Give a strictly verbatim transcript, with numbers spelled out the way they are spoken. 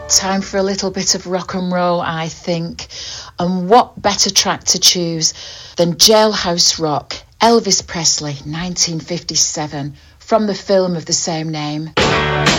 Time for a little bit of rock and roll, I think. And what better track to choose than Jailhouse Rock, Elvis Presley, nineteen fifty-seven, from the film of the same name.